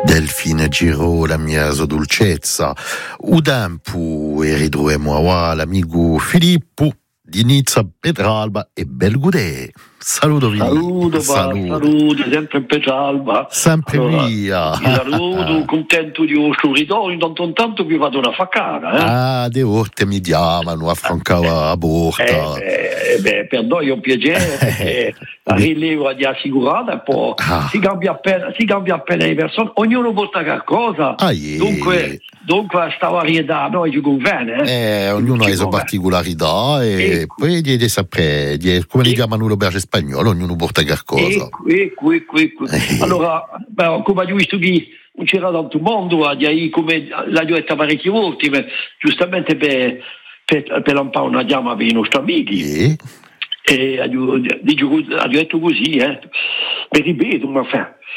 Delfine Giro, la mia dolcezza. Udampu e ridruemo l'amico Filippo di Nizza Petralba e Belgudè. Saluto Saluto, sempre in Petralba. Sempre allora, via. Saluto, contento di vostro ritorno, tanto vi vado una faccata. De volte mi chiamano a Francava a Borta. Per noi è un piacere perché la rileva di assicurata e poi si cambia appena le persone, ognuno porta qualcosa. Dunque sta varietà a noi ci conviene. Ognuno ha le sue particolarità e poi sempre, come li chiamano l'auberge spagnolo, ognuno porta qualcosa. Allora, come hai visto che non c'era tanto mondo, come l'ho detto parecchie volte, ma giustamente per lampare una chiama per i nostri amici. E ho detto così, mi ripeto, ma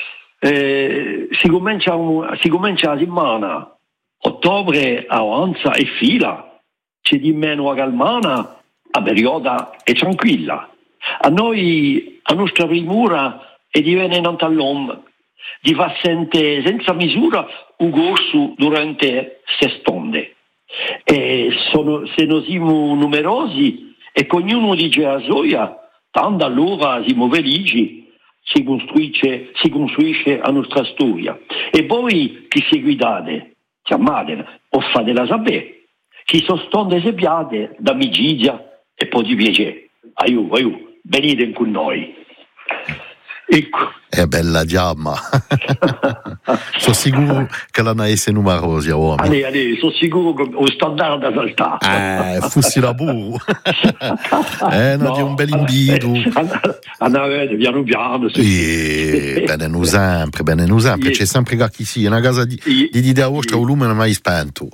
si comincia la settimana, ottobre avanza e fila, c'è di meno a calmana, a periodo è tranquilla. A noi, a nostra premura, è diventata all'uomo di far sentire senza misura un corso durante se stonde. E se noi siamo numerosi e che ognuno dice la sua, tanto allora siamo felici, si costruisce la nostra storia. E voi chi seguitate, chiamate o fatela sapere, chi sostonde se piate d'amicizia e poi di piacere. Aiuto, venite con noi. Ecco. È bella giamma. Sono sicuro che la naese numerosi uomini. Sono sicuro che lo standard da saltare. Fossi la buru. No, di un bel invito. Andate piano piano. Bene noi sempre. C'è sempre chi sia una casa di a vostra volume non mai spento.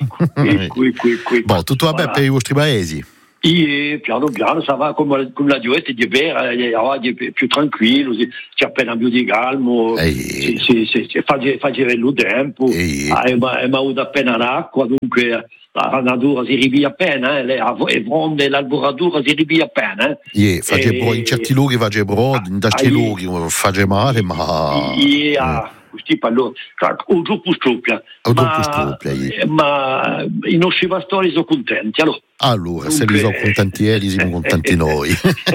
Ecco. Tutto va bene per i vostri paesi? Piano ça va come la dieta di vera, è più tranquillo, c'è appena più di calmo, fa girare il tempo, ma avuto appena l'acqua, dunque la natura si rivia appena, le fronde, l'alburatura si rivia appena. In certi luoghi fa in altri luoghi fa male, ma... ma i nostri pastori sono contenti. Allora se li sono contenti siamo contenti noi.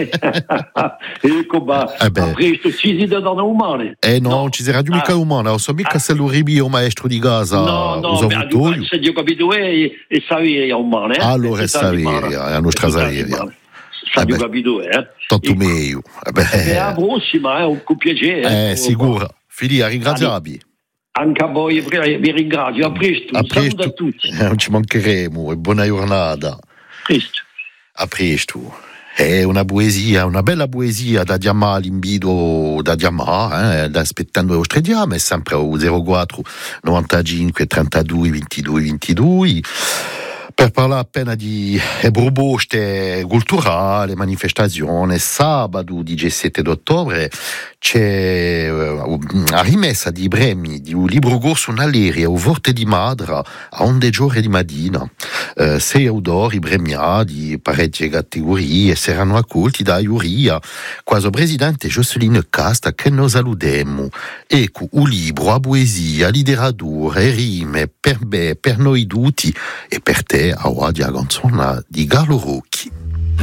Ecco, ma presto ci si dà una umana. Non ci sarà mica umana, non so mica se lo ribio maestro di casa. No, se io capito è Saveria umana. Allora è Saveria, è la nostra Saveria. Io capito tanto meglio. La prossima è un piacere. Sicuro. Filia, ringraziabi. Anche a voi vi ringrazio, a presto. Saluto a tutti. Non ci mancheremo e buona giornata. A presto. È una poesia, una bella poesia da chiamare l'invito da chiamare, aspettando le vostre chiame, sempre al 04 95 32 22 22. Per parlare appena di proposte culturali, manifestazioni, sabato 17 ottobre c'è la rimessa di premi di un libro corso un'alleria o Forte di Madra a onde giorni di Madina. 6 autori premiati, parecchie categorie, saranno accolti da Iuria, quasi presidente Jocelyne Casta che noi salutiamo. Ecco, un libro a poesia, letteratura e rime per noi tutti e per te a Wadia Canzona di Gallo Rocchi.